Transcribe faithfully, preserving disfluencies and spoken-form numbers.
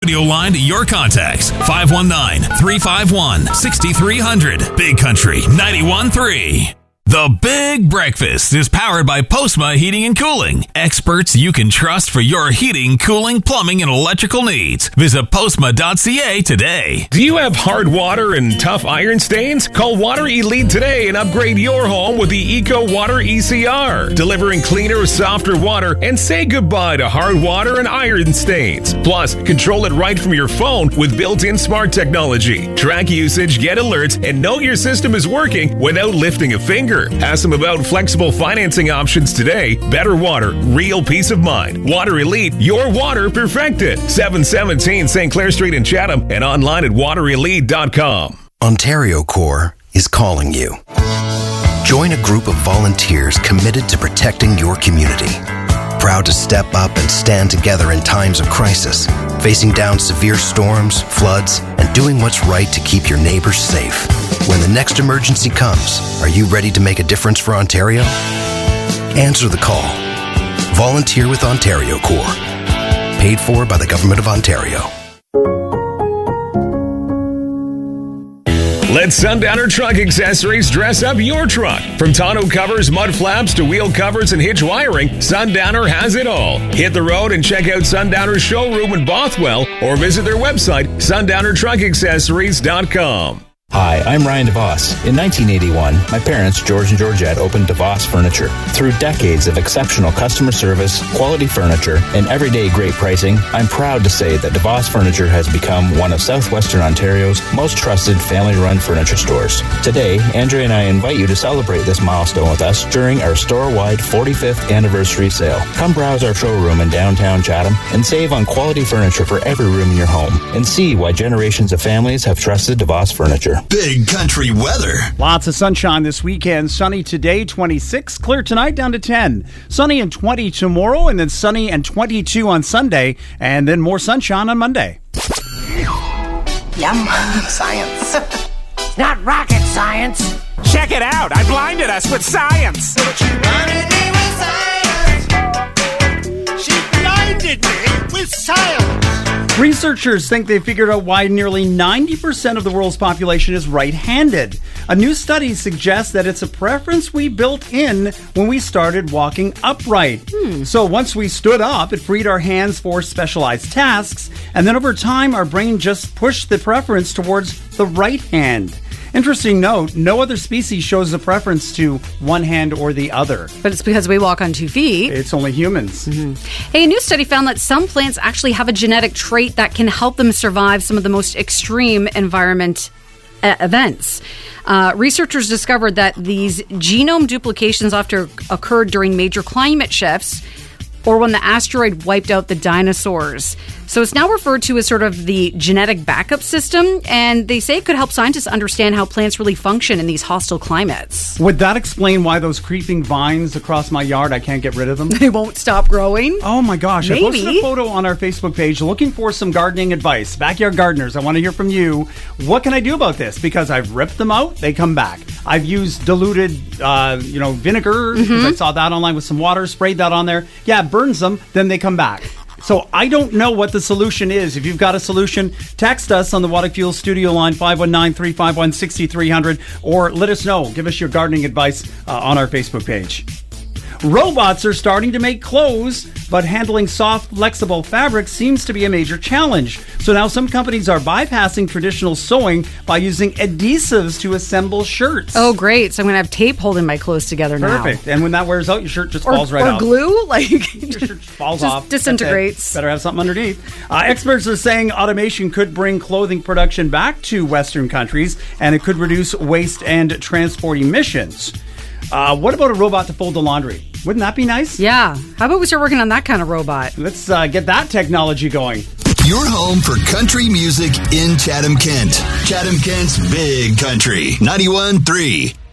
studio line to your contacts. five one nine, three five one, six three zero zero. Big Country ninety-one point three. The Big Breakfast is powered by Postma Heating and Cooling. Experts you can trust for your heating, cooling, plumbing, and electrical needs. Visit postma dot c a today. Do you have hard water and tough iron stains? Call Water Elite today and upgrade your home with the Eco Water E C R. Delivering cleaner, softer water and say goodbye to hard water and iron stains. Plus, control it right from your phone with built-in smart technology. Track usage, get alerts, and know your system is working without lifting a finger. Ask them about flexible financing options today. Better water, real peace of mind. Water Elite, your water perfected. seven seventeen Saint Clair Street in Chatham and online at water elite dot com. Ontario Corps is calling you. Join a group of volunteers committed to protecting your community. Proud to step up and stand together in times of crisis, facing down severe storms, floods, and doing what's right to keep your neighbors safe. When the next emergency comes, are you ready to make a difference for Ontario? Answer the call. Volunteer with Ontario Corps. Paid for by the Government of Ontario. Let Sundowner Truck Accessories dress up your truck. From tonneau covers, mud flaps, to wheel covers and hitch wiring, Sundowner has it all. Hit the road and check out Sundowner's showroom in Bothwell or visit their website, sundowner truck accessories dot com. Hi, I'm Ryan DeVos. In nineteen eighty-one, my parents, George and Georgette, opened DeVos Furniture. Through decades of exceptional customer service, quality furniture, and everyday great pricing, I'm proud to say that DeVos Furniture has become one of Southwestern Ontario's most trusted family-run furniture stores. Today, Andrea and I invite you to celebrate this milestone with us during our store-wide forty-fifth anniversary sale. Come browse our showroom in downtown Chatham and save on quality furniture for every room in your home and see why generations of families have trusted DeVos Furniture. Big Country weather. Lots of sunshine this weekend. Sunny today, twenty-six. Clear tonight, down to ten. Sunny and twenty tomorrow, and then sunny and twenty-two on Sunday, and then more sunshine on Monday. Yum. Science. Not rocket science. Check it out. I blinded us with science. She blinded me with science. She blinded me with science. Researchers think they figured out why nearly ninety percent of the world's population is right-handed. A new study suggests that it's a preference we built in when we started walking upright. Hmm. So once we stood up, it freed our hands for specialized tasks, and then over time, our brain just pushed the preference towards the right hand. Interesting note, no other species shows a preference to one hand or the other. But it's because we walk on two feet. It's only humans. Mm-hmm. Hey, a new study found that some plants actually have a genetic trait that can help them survive some of the most extreme environment uh, events. Uh, researchers discovered that these genome duplications often occurred during major climate shifts or when the asteroid wiped out the dinosaurs. So it's now referred to as sort of the genetic backup system, and they say it could help scientists understand how plants really function in these hostile climates. Would that explain why those creeping vines across my yard, I can't get rid of them? They won't stop growing? Oh my gosh. Maybe. I posted a photo on our Facebook page looking for some gardening advice. Backyard gardeners, I want to hear from you. What can I do about this? Because I've ripped them out, they come back. I've used diluted, uh, you know, vinegar, because mm-hmm. I saw that online with some water, sprayed that on there. Yeah, it burns them, then they come back. So I don't know what the solution is. If you've got a solution, text us on the Water Fuel studio line, five one nine, three five one, six three zero zero, or let us know. Give us your gardening advice uh, on our Facebook page. Robots are starting to make clothes, but handling soft, flexible fabric seems to be a major challenge. So now some companies are bypassing traditional sewing by using adhesives to assemble shirts. Oh, great. So I'm going to have tape holding my clothes together now. Perfect. And when that wears out, your shirt just or, falls right or out. Or glue? Like, your shirt just falls just off. disintegrates. Better have something underneath. Uh, experts are saying automation could bring clothing production back to Western countries, and it could reduce waste and transport emissions. Uh, what about a robot to fold the laundry? Wouldn't that be nice? Yeah. How about we start working on that kind of robot? Let's uh, get that technology going. Your home for country music in Chatham-Kent. Chatham-Kent's Big Country ninety-one point three.